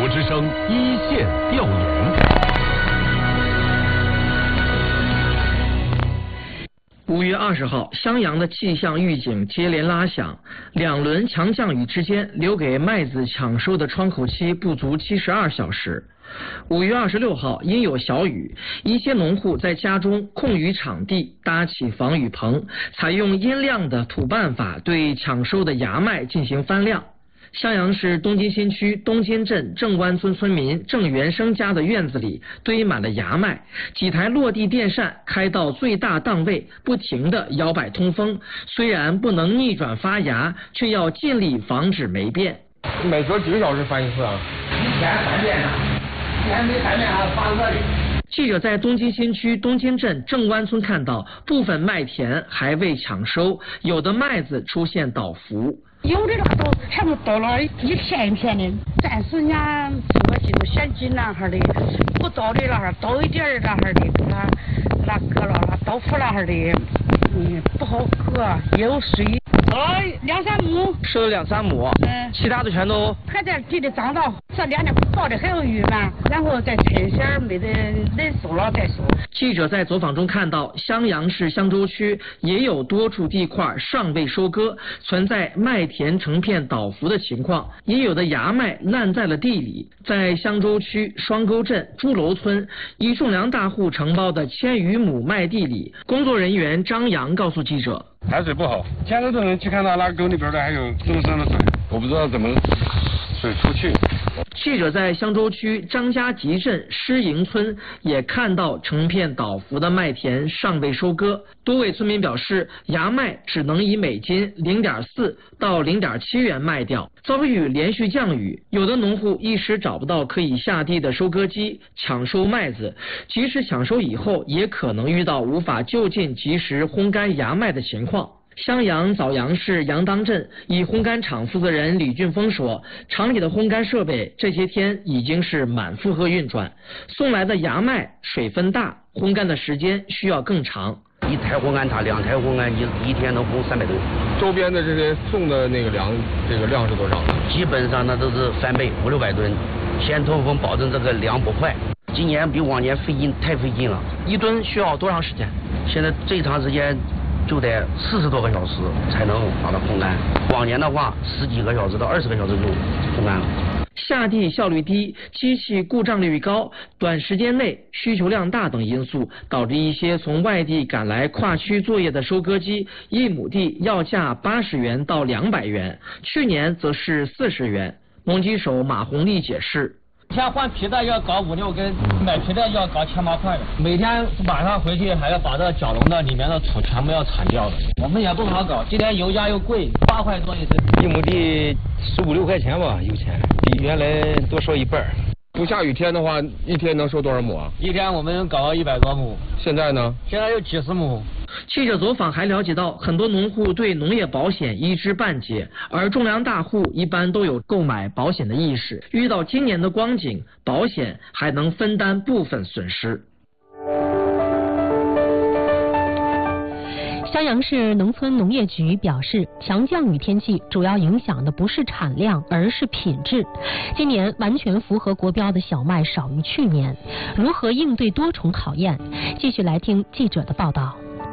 国之声一线调研。 5月20号，襄阳的气象预警接连拉响，两轮强降雨之间，留给麦子抢收的窗口期不足72小时。5月26号，因有小雨，一些农户在家中空余场地搭起防雨棚，采用阴晾的土办法对抢收的芽麦进行翻晾。襄阳市东金新区东金镇郑湾村村民郑元生家的院子里堆满了芽麦，几台落地电扇开到最大档位，不停地摇摆通风。虽然不能逆转发芽，却要尽力防止霉变。 每隔几个小时翻一次啊？ 一天3遍呢，一天没3遍还放这里。 记者在东金新区东金镇郑湾村看到，部分麦田还未抢收，有的麦子出现倒伏。 有的那都全部倒了一片一片的，暂时人家这个进入险境那哈的，不倒的那哈倒一点儿那哈的，给它割了倒伏那哈的，不好割，也有水。2、3亩， 收了2、3亩，其他的全都还在地里长到，这2天报的还有雨嘛，然后再趁些没得人收了再收。 记者在走访中看到，襄阳市襄州区也有多处地块尚未收割，存在麦田成片倒伏的情况，也有的芽麦烂在了地里。在襄州区双沟镇朱楼村一种粮大户承包的1000余亩麦地里，工作人员张阳告诉记者， 排水不好，前头都能去看到那沟里边的还有增生的水，我不知道怎么水出去。 记者在襄州区张家集镇施营村也看到成片倒伏的麦田尚未收割，多位村民表示，芽麦只能以每斤0.4到0.7元卖掉。遭遇连续降雨，有的农户一时找不到可以下地的收割机抢收麦子，即使抢收以后，也可能遇到无法就近及时烘干芽麦的情况。襄阳枣阳市杨当镇一烘干厂负责人李俊峰说，厂里的烘干设备这些天已经是满负荷运转，送来的芽麦水分大，烘干的时间需要更长。 1台烘干厂2台烘干机一天能烘300吨。 周边的这些送的那个粮，这个量是多少？ 基本上那都是3倍，500-600吨。先通风，保证这个粮不坏。今年比往年太费劲了。 1吨需要多长时间？ 现在最长时间就得40多个小时才能把它烘干，往年的话10几个小时到20个小时就烘干了。 下地效率低、机器故障率高、短时间内需求量大等因素，导致一些从外地赶来跨区作业的收割机，1亩地要价80元到200元，去年则是40元。农机手马红丽解释， 天换皮带要搞5-6根，买皮带要搞7-8块的，每天晚上回去还要把这角笼的里面的土全部要铲掉的。我们也不好搞，今天油价又贵，8块多一吨 ，1亩地15-16块钱吧，油钱比原来多收1半。 不下雨天的话，一天能收多少亩啊？ 一天我们搞100多亩。 现在呢？ 现在有几十亩。 记者走访还了解到，很多农户对农业保险一知半解，而种粮大户一般都有购买保险的意识。遇到今年的光景，保险还能分担部分损失。 襄阳市农村农业局表示，强降雨天气主要影响的不是产量，而是品质。今年完全符合国标的小麦少于去年，如何应对多重考验？继续来听记者的报道。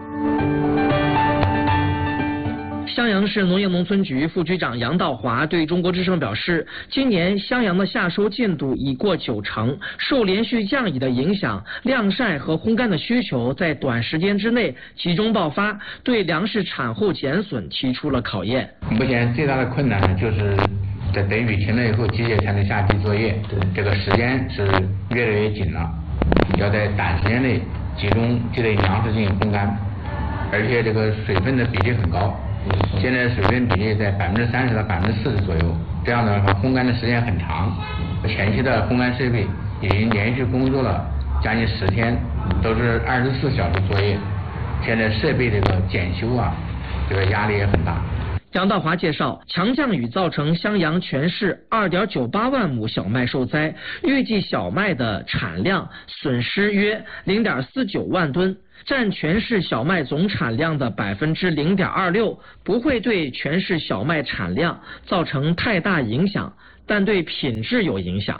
襄阳市农业农村局副局长杨道华对中国之声表示，今年襄阳的夏收进度已过90%，受连续降雨的影响，晾晒和烘干的需求在短时间之内集中爆发，对粮食产后减损提出了考验。 目前最大的困难呢，就是在等雨停了以后，机械才能下地作业，这个时间是越来越紧了，要在短时间内集中这类粮食进行烘干，而且这个水分的比例很高。现在水分比例在30%到40%左右，这样的话烘干的时间很长。前期的烘干设备已经连续工作了将近10天，都是24小时作业。现在设备这个检修啊，这个压力也很大。 杨道华介绍，强降雨造成襄阳全市2.98万亩小麦受灾，预计小麦的产量损失约0.49万吨，占全市小麦总产量的0.26%，不会对全市小麦产量造成太大影响，但对品质有影响。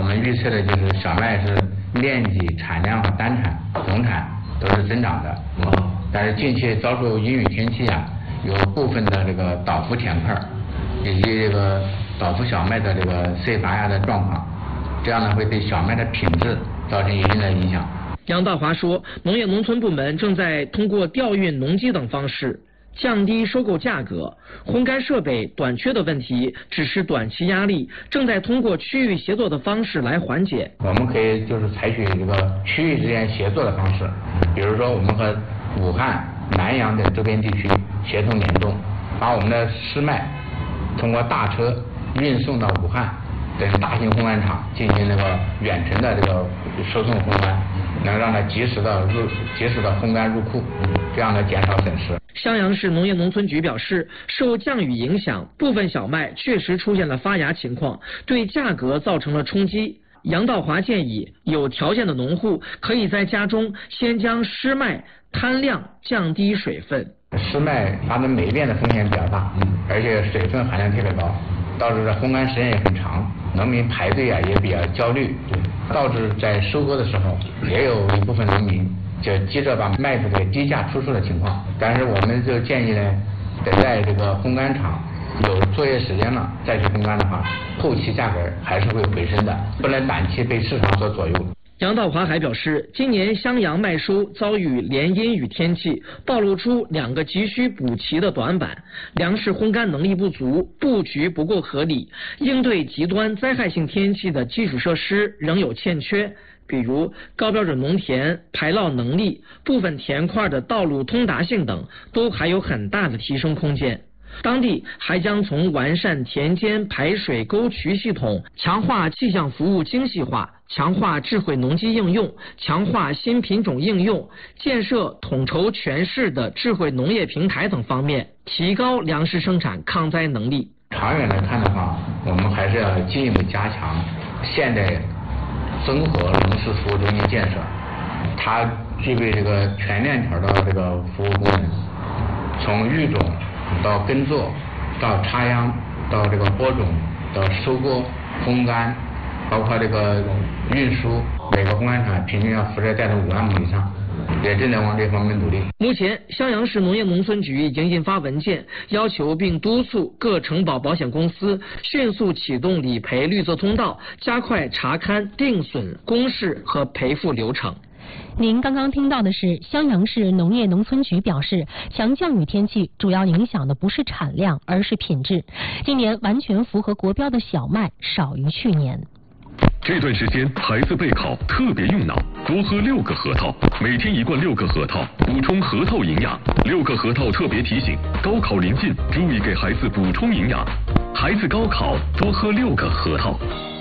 们预测的就是小麦是面积、产量和单产、总产都是增长的。但是近期遭受阴雨天气啊，有部分的这个倒伏田块以及这个倒伏小麦的这个碎拔芽的状况，这样呢会对小麦的品质造成一定的影响。 杨大华说，农业农村部门正在通过调运农机等方式降低收购价格，烘干设备短缺的问题只是短期压力，正在通过区域协作的方式来缓解。 我们可以就是采取这个区域之间协作的方式，比如说我们和武汉、南阳的周边地区协同联动，把我们的湿麦通过大车运送到武汉等大型烘干厂进行那个远程的这个收送烘干，能让它及时的烘干入库，这样呢减少损失。 襄阳市农业农村局表示，受降雨影响，部分小麦确实出现了发芽情况，对价格造成了冲击。杨道华建议，有条件的农户可以在家中先将湿麦摊晾，降低水分。 湿麦发生霉变的风险比较大，而且水分含量特别高，导致烘干时间也很长，农民排队啊也比较焦虑，导致在收割的时候也有一部分农民就急着把麦子给低价出售的情况。但是我们就建议呢，得在这个烘干厂有作业时间了再去烘干的话，后期价格还是会回升的，不能短期被市场所左右。 杨道华还表示，今年襄阳麦收遭遇连阴雨天气，暴露出2个急需补齐的短板：粮食烘干能力不足，布局不够合理，应对极端灾害性天气的基础设施仍有欠缺，比如高标准农田排涝能力、部分田块的道路通达性等，都还有很大的提升空间。当地还将从完善田间排水沟渠系统、强化气象服务精细化、强化智慧农机应用、强化新品种应用、建设统筹全市的智慧农业平台等方面，提高粮食生产抗灾能力。 长远来看的话，我们还是要进一步加强现代综合农事服务中心建设，它具备这个全链条的这个服务功能，从育种到耕作，到插秧，到这个播种，到收割、烘干，包括这个运输，每个烘干厂平均要负责带动5万亩以上，也正在往这方面努力。 目前，襄阳市农业农村局已经印发文件，要求并督促各承保保险公司迅速启动理赔绿色通道，加快查勘定损、公示和赔付流程。 您刚刚听到的是襄阳市农业农村局表示，强降雨天气主要影响的不是产量，而是品质。今年完全符合国标的小麦少于去年。 这段时间孩子备考特别用脑，多喝6个核桃，每天1罐6个核桃，补充核桃营养。6个核桃特别提醒，高考临近，注意给孩子补充营养。孩子高考多喝6个核桃。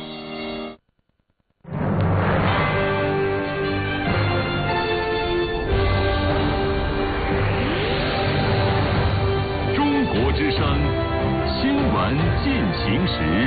中国之声新闻进行时。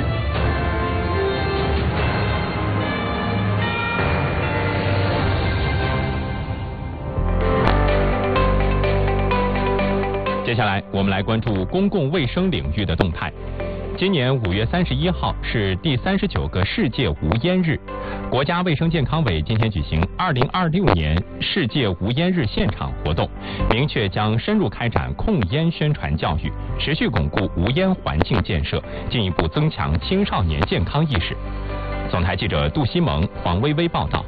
接下来，我们来关注公共卫生领域的动态。今年5月31号是第39个世界无烟日，国家卫生健康委今天举行2026年世界无烟日现场活动，明确将深入开展控烟宣传教育，持续巩固无烟环境建设，进一步增强青少年健康意识。总台记者杜西蒙、黄薇薇报道。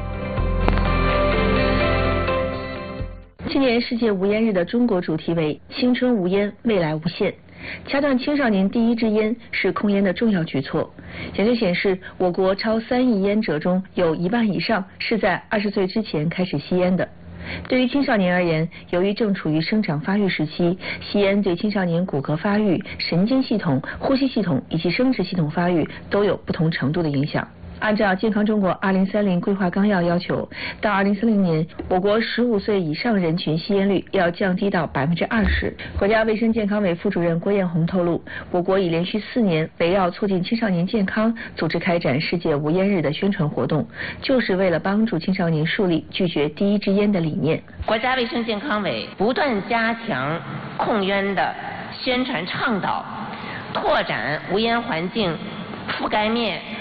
今年世界无烟日的中国主题为青春无烟，未来无限。掐断青少年第一支烟是控烟的重要举措。研究显示，我国超3亿烟者中有1半以上是在20岁之前开始吸烟的。对于青少年而言，由于正处于生长发育时期，吸烟对青少年骨骼发育、神经系统、呼吸系统以及生殖系统发育都有不同程度的影响。按照健康中国2030规划纲要要求，到2030年，我国15岁以上人群吸烟率要降低到20%。国家卫生健康委副主任郭艳红透露，我国已连续4年围绕促进青少年健康，组织开展世界无烟日的宣传活动，就是为了帮助青少年树立拒绝第一支烟的理念。 国家卫生健康委不断加强控烟的宣传倡导，拓展无烟环境覆盖面